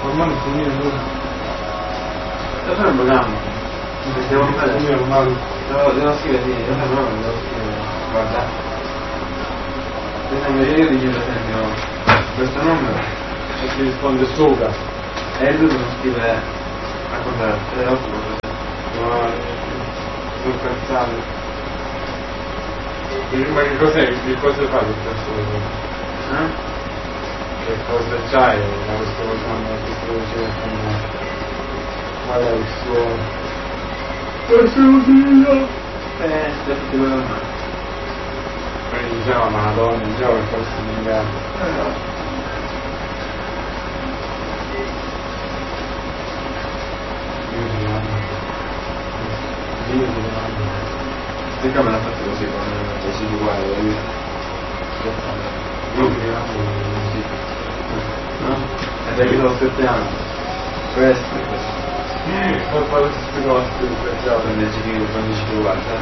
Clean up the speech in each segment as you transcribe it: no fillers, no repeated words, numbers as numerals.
ormai non finire nulla. Devo fare un programma. Devo fare devo scrivere, sì, devo fare un programma, devo scrivere. Guarda. Per esempio io ti chiedo esempio questo numero E ti risponde sopra. e lui non scrive a contrario, 3, 8, Sono cazzate. Ma che cos'è? Che cosa fa questa cosa? Che cosa c'hai da questo programma? Questo diceva qual è il suo utilità? da tutti quello normale. Poi diceva Madonna, diceva che forse mi inganno. Io ti domando. Perché me l'ha fatto così con i siti uguali della vita? Io ti domando. No? E da che lo aspettiamo? Questo è questo. Non fare queste cose, perciò. Quando i siti uguali, sai?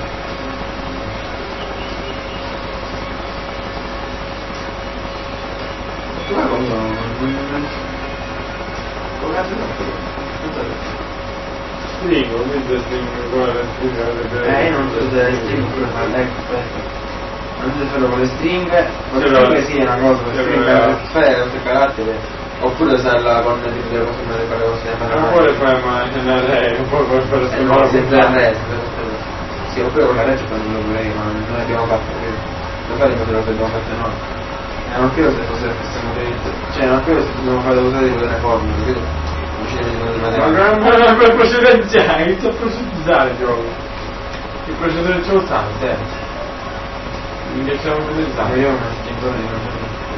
Ma comunque non... Come cazzo è fatto? Stringo, mentre stringo con la stringa Io non so se le stringhe oppure fare, ecco, aspetta. Non so se farlo con le stringhe, con le stringhe sì è una cosa, con le stringhe fai altri caratteri, oppure usarla con tipo delle cose come le cose non vuole fare mai lei, non puoi fare queste no, cose. sempre a resto, sì, oppure con la legge fanno pure io, ma non abbiamo fatto prima. Lo fai come le abbiamo fatte noi. Non credo se fosse la stessa modalità, cioè non credo se dobbiamo fare usare quelle forme, capito? Non ci devi di matematica. Ma per procedimentare, inizia a procedimentare il gioco. Il procedere ce lo sanno, te. Mi piaceva procedimentare. Io non stingo di non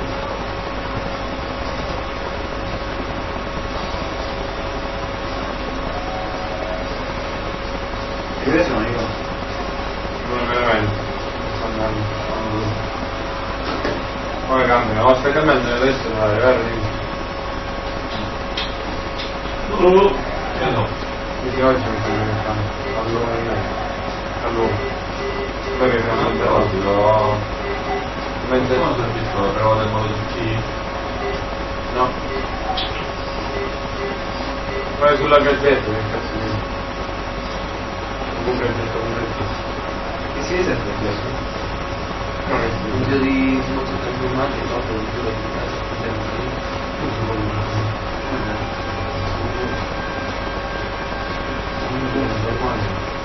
e questo sono io. Non veramente. Sto andando. Poi cambia, no, sta cambiando adesso, ma è vero. No. Perché oggi mi sono venuto allora. Poi che siamo andati. Mentre non ho visto la prova del modo di no. Vai sulla gazzetta, che cazzo di. Comunque è detto Che si vede sempre questo? non è Un giro di simulazione trasformati e dopo un giro di casa.